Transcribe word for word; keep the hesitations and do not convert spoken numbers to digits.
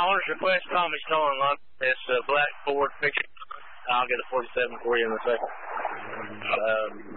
owner's request, Tommy Storm on this uh, black Ford picture. I'll get a forty-seven for you in a second. Um,